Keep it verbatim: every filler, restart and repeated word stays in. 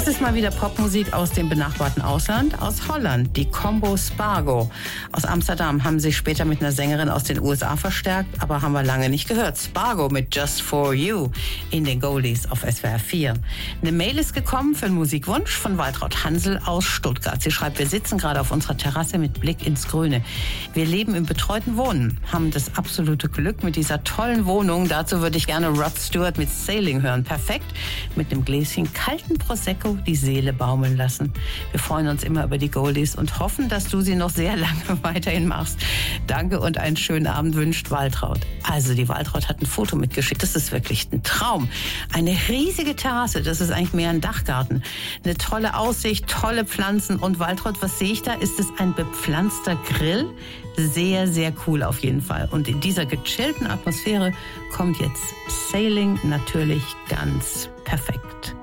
Das ist mal wieder Popmusik aus dem benachbarten Ausland, aus Holland, die Combo Spargo. Aus Amsterdam haben sie später mit einer Sängerin aus den U S A verstärkt, aber haben wir lange nicht gehört. Spargo mit Just For You in den Goldies auf S W R vier. Eine Mail ist gekommen für einen Musikwunsch von Waltraud Hansel aus Stuttgart. Sie schreibt, wir sitzen gerade auf unserer Terrasse mit Blick ins Grüne. Wir leben im betreuten Wohnen, haben das absolute Glück mit dieser tollen Wohnung. Dazu würde ich gerne Rod Stewart mit Sailing hören. Perfekt, mit einem Gläschen kalten Prosecco die Seele baumeln lassen. Wir freuen uns immer über die Goldies und hoffen, dass du sie noch sehr lange weiterhin machst. Danke und einen schönen Abend wünscht Waltraud. Also die Waltraud hat ein Foto mitgeschickt. Das ist wirklich ein Traum. Eine riesige Terrasse, das ist eigentlich mehr ein Dachgarten. Eine tolle Aussicht, tolle Pflanzen und Waltraud, was sehe ich da? Ist es ein bepflanzter Grill? Sehr, sehr cool auf jeden Fall. Und in dieser gechillten Atmosphäre kommt jetzt Sailing natürlich ganz perfekt.